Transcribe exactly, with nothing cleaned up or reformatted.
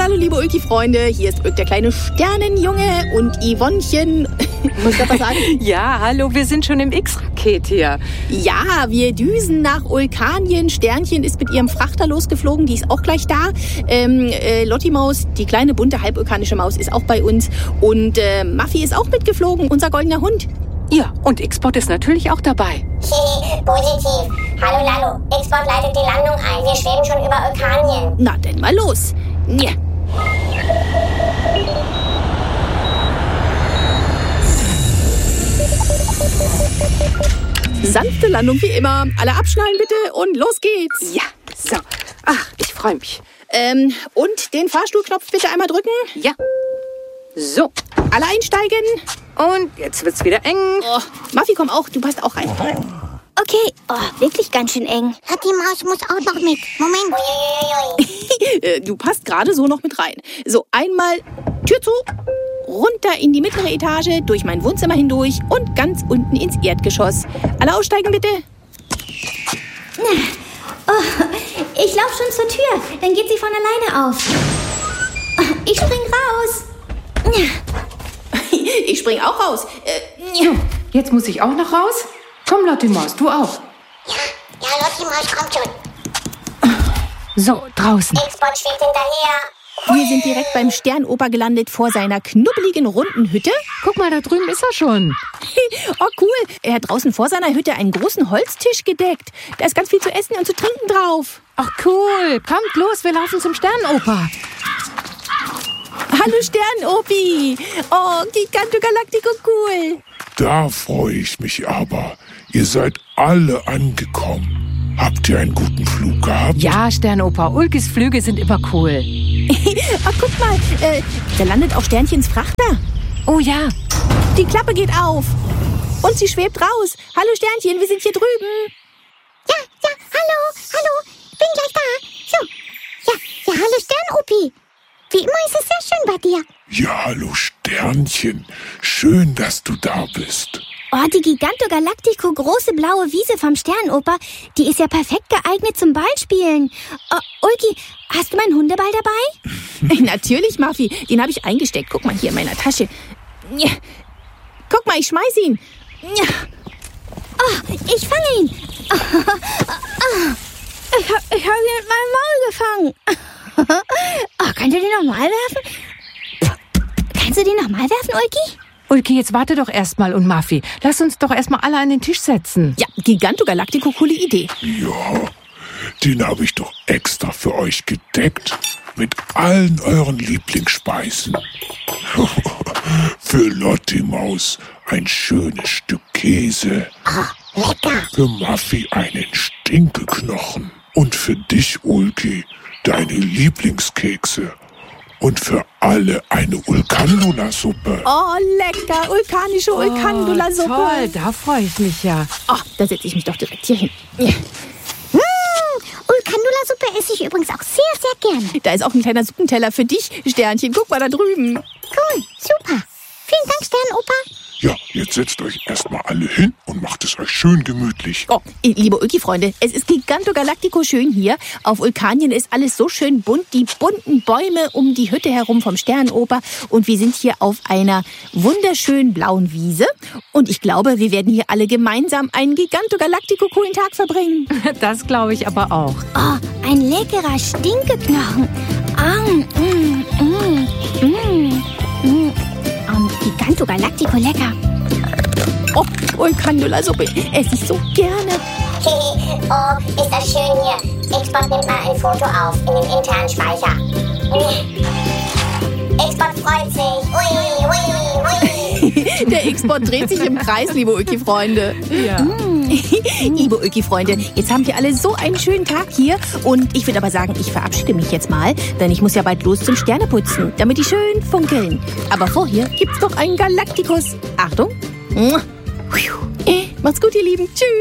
Hallihallo, liebe Ulki-Freunde. Hier ist Ulk, der kleine Sternenjunge und Yvonnchen. Muss ich da was sagen? Ja, hallo, wir sind schon im X-Raket hier. Ja, wir düsen nach Ulkanien. Sternchen ist mit ihrem Frachter losgeflogen, die ist auch gleich da. Ähm, äh, Lotti Maus, die kleine bunte halbvulkanische Maus, ist auch bei uns. Und äh, Muffy ist auch mitgeflogen, unser goldener Hund. Ja, und X-Bot ist natürlich auch dabei. Positiv. Hallo Lalo, X-Bot leitet die Landung ein. Wir schweben schon über Ulkanien. Na, denn mal los. Ja. Sanfte Landung wie immer. Alle abschnallen bitte und los geht's. Ja, so. Ach, ich freue mich. Ähm, und den Fahrstuhlknopf bitte einmal drücken. Ja. So. Alle einsteigen. Und jetzt wird's wieder eng. Oh, Muffy, komm auch. Du passt auch rein. Okay, oh, wirklich ganz schön eng. Hat die Maus muss auch noch mit. Moment. Äh, du passt gerade so noch mit rein. So, einmal Tür zu, runter in die mittlere Etage, durch mein Wohnzimmer hindurch und ganz unten ins Erdgeschoss. Alle aussteigen bitte. Oh, ich laufe schon zur Tür. Dann geht sie von alleine auf. Ich spring raus. Ich spring auch raus. Äh, So, jetzt muss ich auch noch raus. Komm, Lotti Maus, du auch. Ja, ja, Lotti Maus kommt schon. So, draußen. X-Bot schwebt hinterher. Wir sind direkt beim Sternoper gelandet vor seiner knubbeligen runden Hütte. Guck mal, da drüben ist er schon. Oh, cool. Er hat draußen vor seiner Hütte einen großen Holztisch gedeckt. Da ist ganz viel zu essen und zu trinken drauf. Ach cool, kommt los, wir laufen zum Sternoper. Hallo Sternopi. Oh, Giganto Galactico, cool. Da freue ich mich aber. Ihr seid alle angekommen. Habt ihr einen guten Flug gehabt? Ja, Sternoper, Ulkis Flüge sind immer cool. Oh, guck mal, äh, da landet auch Sternchens Frachter. Oh ja. Die Klappe geht auf. Und sie schwebt raus. Hallo Sternchen, wir sind hier drüben. Ja, ja, hallo, hallo. Bin gleich da. So. Ja, ja, hallo Sternopi. Wie immer ist es sehr schön bei dir. Ja, hallo Sternchen. Schön, dass du da bist. Oh, die Giganto Galactico große blaue Wiese vom Sternoper, die ist ja perfekt geeignet zum Ballspielen. Oh, Ulki, hast du meinen Hundeball dabei? Natürlich, Muffy. Den habe ich eingesteckt. Guck mal, hier in meiner Tasche. Ja. Guck mal, ich schmeiß ihn. Ja. Oh, ich fange ihn. Ich habe ich hab ihn mit meinem Maul gefangen. Oh, kannst du den nochmal werfen? Kannst du den nochmal werfen, Ulki? Ulki, jetzt warte doch erstmal und Muffy. Lass uns doch erstmal alle an den Tisch setzen. Ja, Giganto Galactico, coole Idee. Ja, den habe ich doch extra für euch gedeckt. Mit allen euren Lieblingsspeisen. Für Lotti Maus ein schönes Stück Käse. Oh, lecker. Für Muffy einen Stinkeknochen. Und für dich, Ulki, deine Lieblingskekse. Und für alle eine Ulkandula-Suppe. Oh, lecker. Vulkanische Ulkandula-Suppe. Oh, toll, da freue ich mich ja. Oh, da setze ich mich doch direkt hier hin. Ja. Mmh, Ulkandula-Suppe esse ich übrigens auch sehr, sehr gern. Da ist auch ein kleiner Suppenteller für dich, Sternchen. Guck mal da drüben. Cool, super. Vielen Dank, Sternoper. Ja, jetzt setzt euch erstmal alle hin und macht es euch schön gemütlich. Oh, liebe Ulki-Freunde, es ist Giganto Galactico schön hier. Auf Ulkanien ist alles so schön bunt, die bunten Bäume um die Hütte herum vom Sternoper. Und wir sind hier auf einer wunderschönen blauen Wiese. Und ich glaube, wir werden hier alle gemeinsam einen Giganto Galactico coolen Tag verbringen. Das glaube ich aber auch. Oh, ein leckerer Stinkeknochen. Ah, mm, mm, mm, mm. Um, Giganto Galactico lecker. Oh, Ulkandula-Suppe esse ich so gerne. Oh, ist das schön hier. X-Bot nimmt mal ein Foto auf in den internen Speicher. X-Bot freut sich. Ui, ui, ui. Der X-Bot dreht sich im Kreis, liebe Ulki-Freunde. Ja. Liebe Ulki-Freunde, jetzt haben wir alle so einen schönen Tag hier. Und ich würde aber sagen, ich verabschiede mich jetzt mal, denn ich muss ja bald los zum Sterneputzen, damit die schön funkeln. Aber vorher gibt's doch einen Galaktikus. Achtung. Macht's gut, ihr Lieben. Tschüss.